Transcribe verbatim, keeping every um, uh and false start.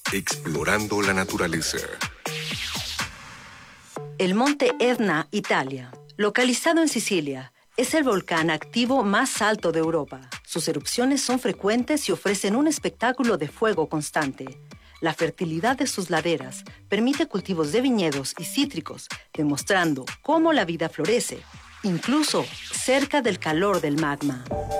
Explorando la naturaleza. El monte Etna, Italia, localizado en Sicilia, es el volcán activo más alto de Europa. Sus erupciones son frecuentes y ofrecen un espectáculo de fuego constante. La fertilidad de sus laderas permite cultivos de viñedos y cítricos, demostrando cómo la vida florece, incluso cerca del calor del magma.